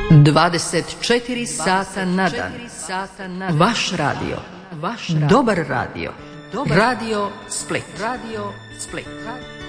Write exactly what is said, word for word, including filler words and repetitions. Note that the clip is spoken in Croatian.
dvadeset četiri sata na dan. Vaš radio. Vaš dobar radio. Radio Split. Radio Split.